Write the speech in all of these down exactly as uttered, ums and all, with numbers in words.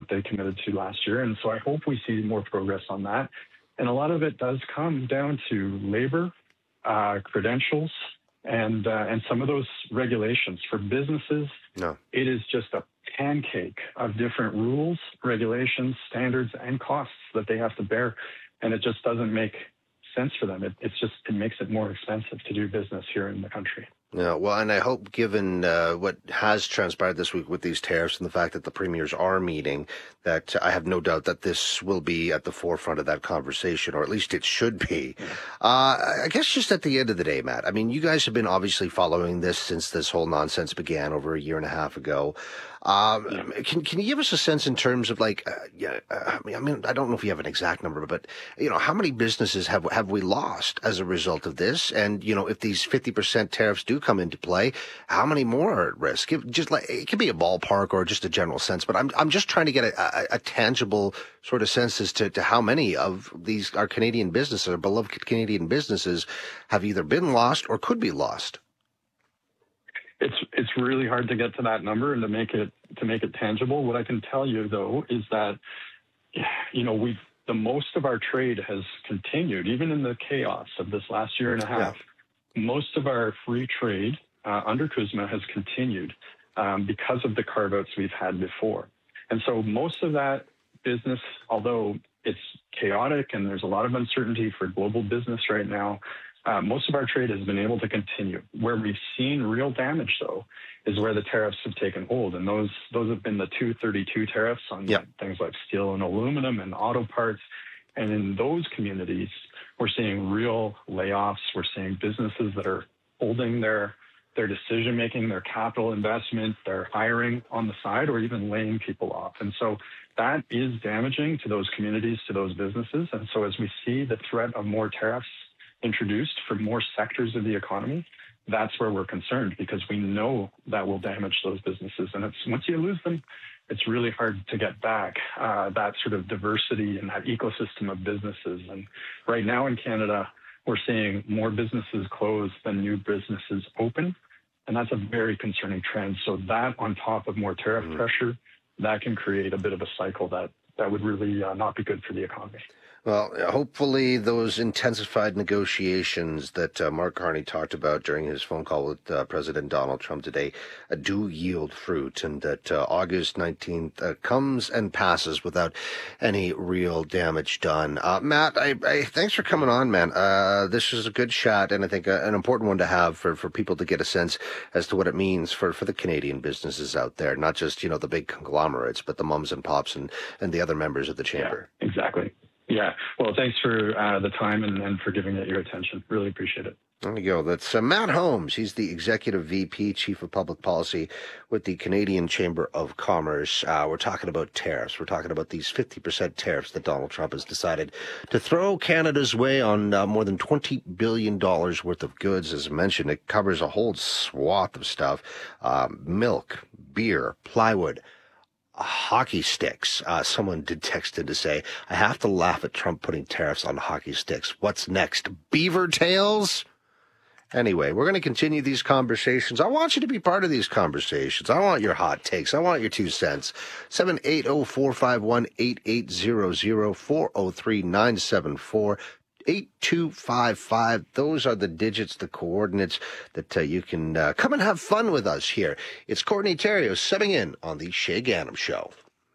they committed to last year. And so I hope we see more progress on that. And a lot of it does come down to labor, uh, credentials, and uh, and some of those regulations. For businesses, no. It is just a pancake of different rules, regulations, standards, and costs that they have to bear. And it just doesn't make sense for them. It, it's just, it makes it more expensive to do business here in the country. Yeah, well, and I hope, given uh, what has transpired this week with these tariffs and the fact that the premiers are meeting, that I have no doubt that this will be at the forefront of that conversation, or at least it should be. Uh, I guess just at the end of the day, Matt, I mean, you guys have been obviously following this since this whole nonsense began over a year and a half ago. Um, yeah. Can can you give us a sense in terms of like, uh, yeah, uh, I mean, I mean, I don't know if you have an exact number, but you know, how many businesses have have we lost as a result of this? And you know, if these fifty percent tariffs do come into play, how many more are at risk? It just like it could be a ballpark or just a general sense, but I'm I'm just trying to get a, a, a tangible sort of sense as to, to how many of these our Canadian businesses, our beloved Canadian businesses, have either been lost or could be lost. It's it's really hard to get to that number and to make it to make it tangible. What I can tell you though is that, you know, we've the most of our trade has continued even in the chaos of this last year and a half. Yeah. Most of our free trade uh, under CUSMA has continued um, because of the carve outs we've had before, and so most of that business, although it's chaotic and there's a lot of uncertainty for global business right now. Uh, most of our trade has been able to continue. Where we've seen real damage, though, is where the tariffs have taken hold. And those those have been the two thirty-two tariffs on yep. things like steel and aluminum and auto parts. And in those communities, we're seeing real layoffs. We're seeing businesses that are holding their, their decision-making, their capital investment, their hiring on the side, or even laying people off. And so that is damaging to those communities, to those businesses. And so as we see the threat of more tariffs introduced for more sectors of the economy, that's where we're concerned, because we know that will damage those businesses. And it's once you lose them, it's really hard to get back uh, that sort of diversity and that ecosystem of businesses. And right now in Canada, we're seeing more businesses close than new businesses open. And that's a very concerning trend. So that on top of more tariff mm-hmm. pressure, that can create a bit of a cycle that, that would really uh, not be good for the economy. Well, hopefully those intensified negotiations that uh, Mark Carney talked about during his phone call with uh, President Donald Trump today uh, do yield fruit, and that uh, August nineteenth uh, comes and passes without any real damage done. Uh, Matt, I, I, thanks for coming on, man. Uh, this is a good chat, and I think uh, an important one to have for, for people to get a sense as to what it means for, for the Canadian businesses out there, not just, you know, the big conglomerates, but the mums and pops and, and the other members of the chamber. Yeah, exactly. Yeah. Well, thanks for uh, the time and, and for giving it your attention. Really appreciate it. There you go. That's uh, Matt Holmes. He's the Executive V P, Chief of Public Policy with the Canadian Chamber of Commerce. Uh, we're talking about tariffs. We're talking about these fifty percent tariffs that Donald Trump has decided to throw Canada's way on uh, more than twenty billion dollars worth of goods. As I mentioned, it covers a whole swath of stuff. Um, milk, beer, plywood, hockey sticks. Uh, someone did text in to say, I have to laugh at Trump putting tariffs on hockey sticks. What's next? Beaver tails? Anyway, we're going to continue these conversations. I want you to be part of these conversations. I want your hot takes. I want your two cents. seven eight zero, four five one, eight eight zero zero, four zero three, nine seven four. eight two five five. Those are the digits, the coordinates that uh, you can uh, come and have fun with us here. It's Courtney Theriault subbing in on the Shay Gannam Show.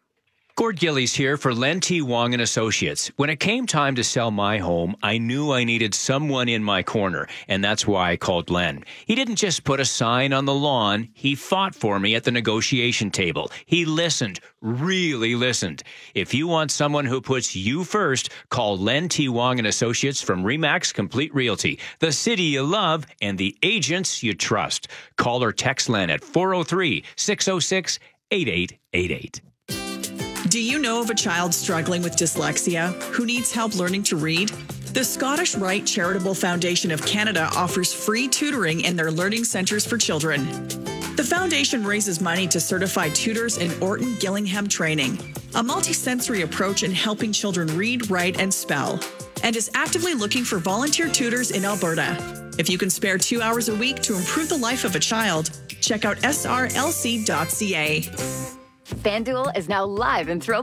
Gord Gillies here for Len T. Wong and Associates. When it came time to sell my home, I knew I needed someone in my corner, and that's why I called Len. He didn't just put a sign on the lawn. He fought for me at the negotiation table. He listened, really listened. If you want someone who puts you first, call Len T. Wong and Associates from Remax Complete Realty, the city you love and the agents you trust. Call or text Len at four oh three, six oh six, eight eight eight eight. Do you know of a child struggling with dyslexia who needs help learning to read? The Scottish Rite Charitable Foundation of Canada offers free tutoring in their learning centres for children. The foundation raises money to certify tutors in Orton Gillingham training, a multisensory approach in helping children read, write, and spell, and is actively looking for volunteer tutors in Alberta. If you can spare two hours a week to improve the life of a child, check out S R L C dot C A. FanDuel is now live in Throw